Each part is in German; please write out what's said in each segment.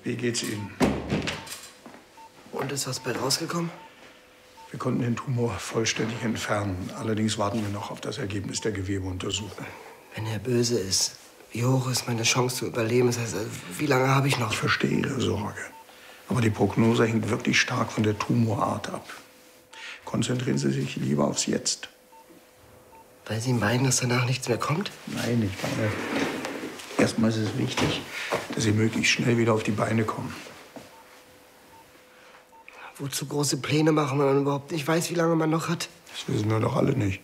Wie geht's Ihnen? Und ist was bei rausgekommen? Wir konnten den Tumor vollständig entfernen. Allerdings warten wir noch auf das Ergebnis der Gewebeuntersuchung. Wenn er böse ist, wie hoch ist meine Chance zu überleben? Das heißt, wie lange habe ich noch? Ich verstehe Ihre Sorge. Aber die Prognose hängt wirklich stark von der Tumorart ab. Konzentrieren Sie sich lieber aufs Jetzt. Weil Sie meinen, dass danach nichts mehr kommt? Nein, ich meine, erstmal ist es wichtig, dass Sie möglichst schnell wieder auf die Beine kommen. Wozu große Pläne machen, wenn man überhaupt nicht weiß, wie lange man noch hat? Das wissen wir doch alle nicht.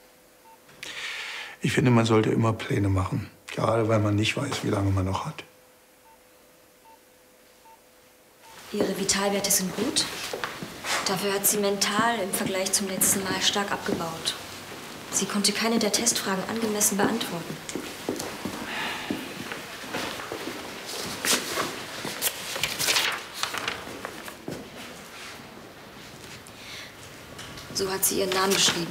Ich finde, man sollte immer Pläne machen. Gerade weil man nicht weiß, wie lange man noch hat. Ihre Vitalwerte sind gut. Dafür hat sie mental im Vergleich zum letzten Mal stark abgebaut. Sie konnte keine der Testfragen angemessen beantworten. So hat sie ihren Namen geschrieben.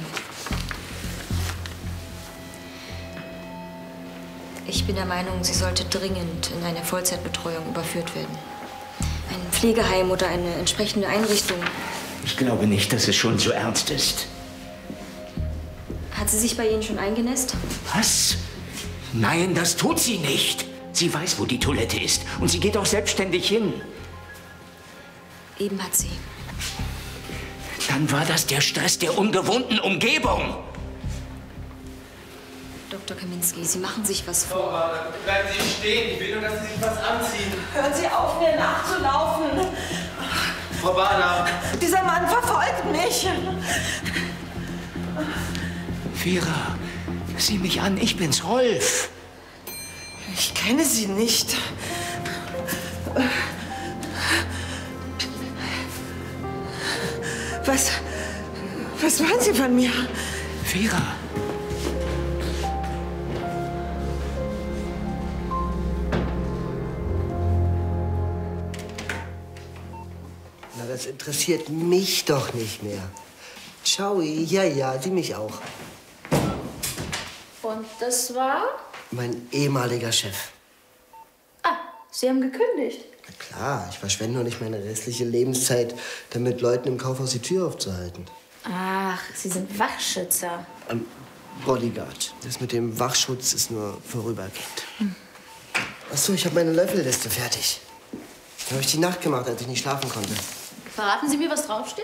Ich bin der Meinung, sie sollte dringend in eine Vollzeitbetreuung überführt werden. Ein Pflegeheim oder eine entsprechende Einrichtung. Ich glaube nicht, dass es schon so ernst ist. Hat sie sich bei Ihnen schon eingenässt? Was? Nein, das tut sie nicht. Sie weiß, wo die Toilette ist. Und sie geht auch selbstständig hin. Eben hat sie. Dann war das der Stress der ungewohnten Umgebung. Dr. Kaminski, Sie machen sich was vor. Frau Bader, bleiben Sie stehen. Ich will nur, dass Sie sich was anziehen. Hören Sie auf, mir nachzulaufen. Frau Bader. Dieser Mann verfolgt mich. Vera, sieh mich an, ich bin's, Rolf. Ich kenne Sie nicht. Was wollen Sie von mir? Vera. Na, das interessiert mich doch nicht mehr. Ciao, ja, Sie mich auch. Und das war? Mein ehemaliger Chef. Ah, Sie haben gekündigt. Na klar, ich verschwende nur nicht meine restliche Lebenszeit, damit Leuten im Kaufhaus die Tür aufzuhalten. Ach, Sie sind Wachschützer. Bodyguard. Das mit dem Wachschutz ist nur vorübergehend. Ach so, ich habe meine Löffelliste fertig. Die habe ich die Nacht gemacht, als ich nicht schlafen konnte. Verraten Sie mir, was draufsteht?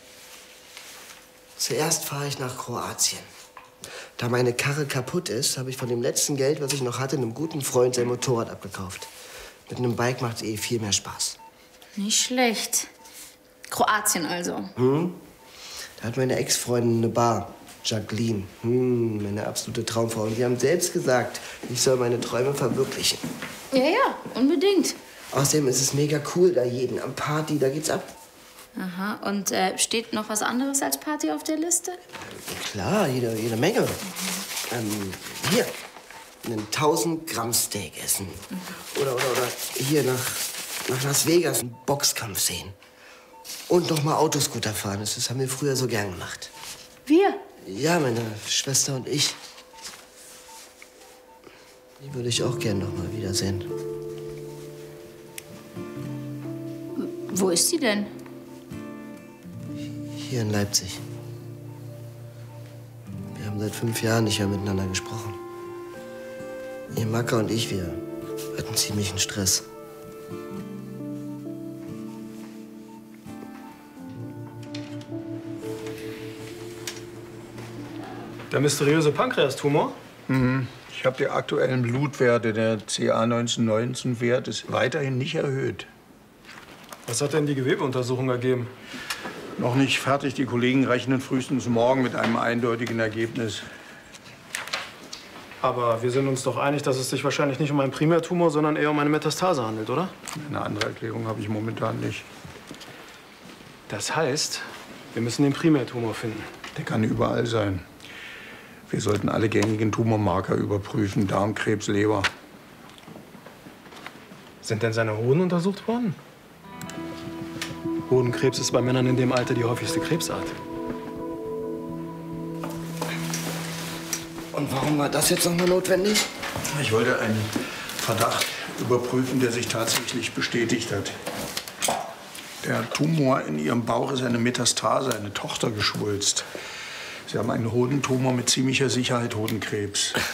Zuerst fahre ich nach Kroatien. Da meine Karre kaputt ist, habe ich von dem letzten Geld, was ich noch hatte, einem guten Freund sein Motorrad abgekauft. Mit einem Bike macht es viel mehr Spaß. Nicht schlecht. Kroatien also. Da hat meine Ex-Freundin eine Bar. Jacqueline. Meine absolute Traumfrau. Und die haben selbst gesagt, ich soll meine Träume verwirklichen. Ja, unbedingt. Außerdem ist es mega cool da jeden am Party, da geht's ab. Aha, und steht noch was anderes als Party auf der Liste? Klar, jede Menge. Hier, einen 1000 Gramm Steak essen. Oder hier nach Las Vegas einen Boxkampf sehen. Und noch mal Autoscooter fahren. Das haben wir früher so gern gemacht. Wir? Ja, meine Schwester und ich. Die würde ich auch gern noch mal wiedersehen. Wo ist sie denn? Hier in Leipzig. Wir haben seit 5 Jahren nicht mehr miteinander gesprochen. Ihr Macker und ich, wir hatten ziemlichen Stress. Der mysteriöse Pankreastumor? Ich habe die aktuellen Blutwerte. Der CA-19-19-Wert ist weiterhin nicht erhöht. Was hat denn die Gewebeuntersuchung ergeben? Noch nicht fertig. Die Kollegen rechnen frühestens morgen mit einem eindeutigen Ergebnis. Aber wir sind uns doch einig, dass es sich wahrscheinlich nicht um einen Primärtumor, sondern eher um eine Metastase handelt, oder? Eine andere Erklärung habe ich momentan nicht. Das heißt, wir müssen den Primärtumor finden. Der kann überall sein. Wir sollten alle gängigen Tumormarker überprüfen. Darmkrebs, Leber. Sind denn seine Hoden untersucht worden? Hodenkrebs ist bei Männern in dem Alter die häufigste Krebsart. Und warum war das jetzt noch mal notwendig? Ich wollte einen Verdacht überprüfen, der sich tatsächlich bestätigt hat. Der Tumor in Ihrem Bauch ist eine Metastase, eine Tochtergeschwulst. Sie haben einen Hodentumor mit ziemlicher Sicherheit Hodenkrebs.